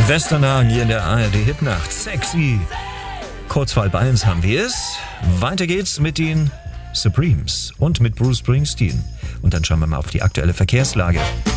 Westernhagen hier in der ARD Hitnacht. Sexy. Kurz vor 12:30 haben wir es. Weiter geht's mit den Supremes und mit Bruce Springsteen. Und dann schauen wir mal auf die aktuelle Verkehrslage.